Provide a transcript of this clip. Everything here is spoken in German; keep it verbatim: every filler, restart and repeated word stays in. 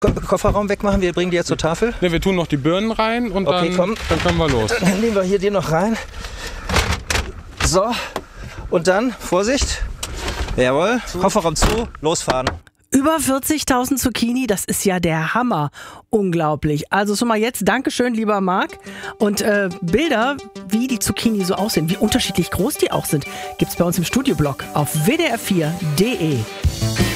Kofferraum wegmachen, wir bringen die jetzt zur Tafel. Ne, wir tun noch die Birnen rein und okay, dann, komm. dann können wir los. Dann nehmen wir hier den noch rein. So, und dann, Vorsicht. Jawohl, Kofferraum zu, losfahren. Über vierzigtausend Zucchini, das ist ja der Hammer. Unglaublich. Also schon mal jetzt, Dankeschön, lieber Marc. Und äh, Bilder, wie die Zucchini so aussehen, wie unterschiedlich groß die auch sind, gibt's bei uns im Studioblog auf w d r vier punkt d e.